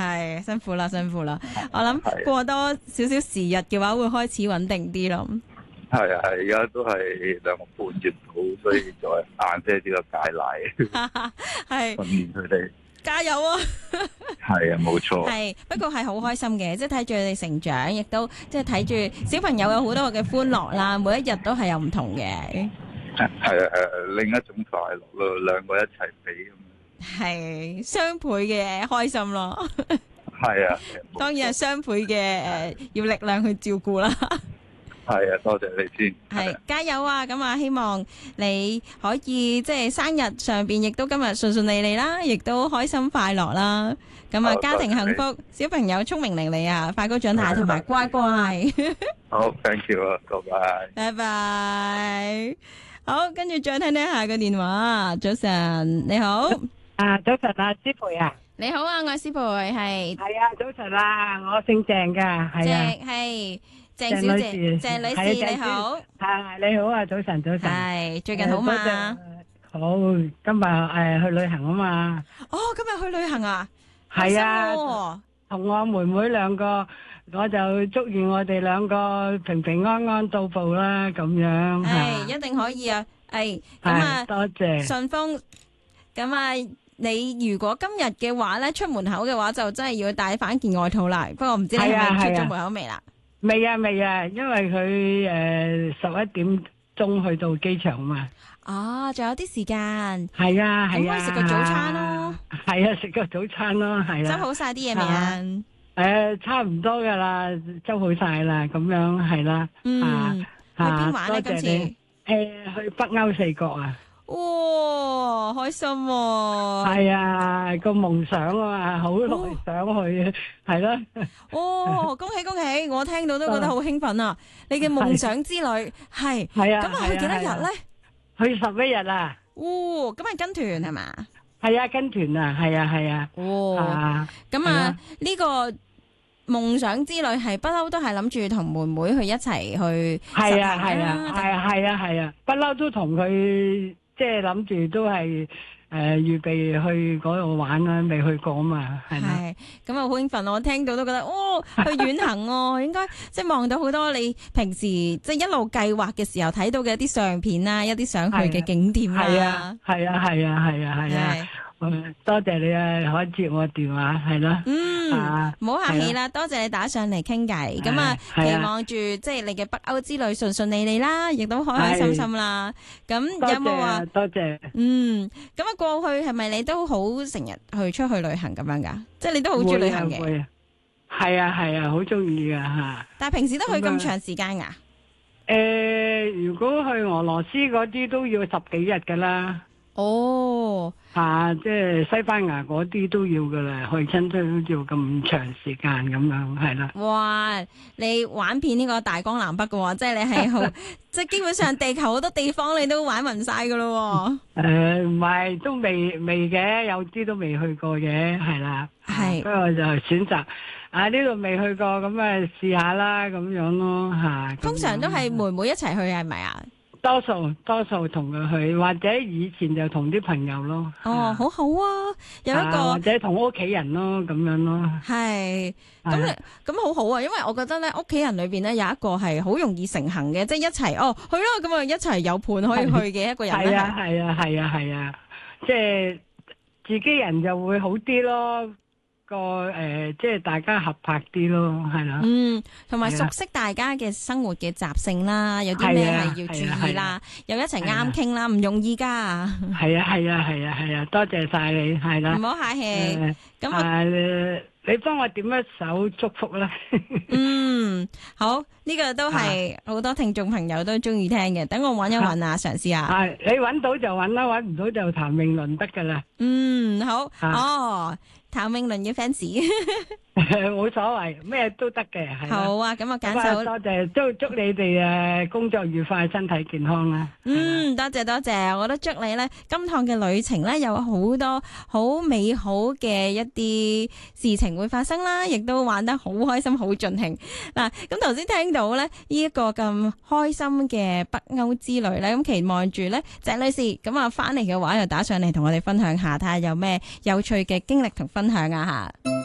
係辛苦啦，辛苦啦。我諗過多少少時日嘅話，會開始穩定啲咯。 係啊，而家都係2個半月到，所以再晏些啲個戒奶， 係訓練佢哋。 加油啊！ 係啊，冇錯。 係，不過係好開心嘅，即係睇住佢哋成長，亦都即係睇住小朋友有好多嘅歡樂啦。每一日都係有唔同嘅。 係啊，另一種快樂咯，兩個一齊俾咁。 係雙倍嘅開心咯。 係啊， 當然係雙倍嘅要力量去照顧啦。 係啊，多謝你先。 係加油啊！咁啊，希望你可以即係生日上邊，亦都今日順順利利啦，亦都開心快樂啦。咁啊，家庭幸福，小朋友聰明伶俐啊，快高長大，同埋乖乖。 好 ，thank you 啊，拜拜。 拜拜。好，跟住再聽下個電話。早晨，你好。 早晨啊，師培啊。 你好啊，我係師培，係。 係啊，早晨啊，我姓鄭噶，係啊。 係。鄭小姐，鄭女士你好， 你好啊，早晨。 係最近好嘛？ 好，今日去旅行啊嘛。 哦，今日去旅行啊？ 係啊，同我妹妹兩個，我就祝願我哋兩個平平安安到步啦，咁樣。 係一定可以啊！咁啊， 多謝。 順豐，咁啊，你如果今日嘅話咧，出門口嘅話就真係要帶翻件外套啦。不過唔知你係咪出咗門口未啦？ 未啊，因為佢11點鐘去到機場嘛。 哦，仲有啲時間。 係啊， 咁可以食個早餐咯。 係啊，食個早餐咯，係啊。 執好晒啲嘢未啊？ 差唔多噶啦，執好晒啦，咁樣係啦。 去邊玩咧？今次？ 去北歐4國啊。 哇，開心喎！ 係啊，個夢想啊，好耐想去，係咯。 哦，恭喜恭喜！我聽到都覺得好興奮啊！你嘅夢想之旅係啊， 咁啊，去幾多日咧？ 去11日啊！ 哦，咁係跟團係嘛？ 係啊，跟團啊，係啊。 哦，咁啊，呢個夢想之旅係不嬲都係諗住同妹妹去一齊去。 係啊，不嬲都同佢。即係諗住都係預備去嗰度玩啦，未去過啊嘛，係咪？ 咁啊好興奮，我聽到都覺得去遠行哦，應該即係望到好多你平時即係一路計劃嘅時候睇到嘅一啲相片啦，一啲想去嘅景點啦。 係啊。多謝你啊，可以接我電話，係咯。 唔好客氣啦，多謝你打上嚟傾偈。咁啊，期望住即係你嘅北歐之旅順順利利啦，亦都開開心心啦。咁有冇話？ 多謝。 咁啊，過去係咪你都好成日去出去旅行咁樣噶？即係你都好中意旅行嘅。 係啊，好中意噶吓。 但係平時都去咁長時間噶？ 如果去俄羅斯嗰啲都要10幾日噶啦。 哦， 即係西班牙嗰啲都要噶啦，去親都要咁長時間咁樣，係啦。 哇，你玩遍呢個大江南北噶喎，即係你係好，即係基本上地球好多地方你都玩勻晒噶咯。 唔係，都未嘅，有啲都未去過嘅，係啦。係，不過就選擇呢度未去過，咁啊試下啦，咁樣咯吓。 通常都係妹妹一齊去係咪啊？ 多數同佢去，或者以前就同啲朋友咯。 哦，好好啊，有一個或者同屋企人咯，咁樣咯。 係，咁好好啊，因為我覺得咧，屋企人裏邊咧有一個係好容易成行嘅，即係一齊去咯，咁啊一齊有伴可以去嘅一個人。 係啊，即係自己人就會好啲咯。即係大家合拍啲咯，係啦。 同埋熟悉大家嘅生活嘅習性啦，有啲咩係要注意啦，又一齊啱傾啦，唔容易噶。 係啊，多謝晒你，係啦。 唔好客氣。咁你幫我點一首祝福啦。 好，呢個都係好多聽眾朋友都中意聽嘅。等我揾一揾啊，嘗試下。 係，你揾到就揾啦，揾唔到就譚詠麟得噶啦。 好。譚詠麟嘅 fans， 冇所謂，咩都得嘅。 好啊，咁我揀首。 多謝，祝你哋工作愉快，身體健康啦。 多謝，我都祝你咧今趟嘅旅程咧有好多好美好嘅一啲事情會發生啦，亦都玩得好開心，好盡興。嗱，咁頭先聽到咧呢一個咁開心嘅北歐之旅咧，咁期望住咧鄭女士咁啊翻嚟嘅話，又打上嚟同我哋分享下，睇下有咩有趣嘅經歷同分享啊吓。